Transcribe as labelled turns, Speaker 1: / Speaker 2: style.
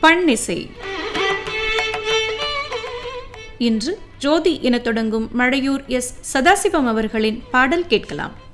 Speaker 1: பண்ணிசை. இன்று ஜோதி என தொடங்கும் மழையூர் எஸ். சதாசிவம் அவர்களின் பாடல் கேட்கலாம்.